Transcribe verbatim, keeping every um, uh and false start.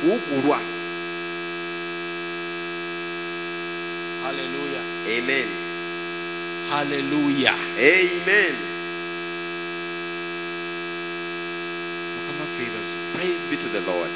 kuugulwa. Hallelujah. Amen. Hallelujah. Amen. Mukama favors you. Praise be to the Lord.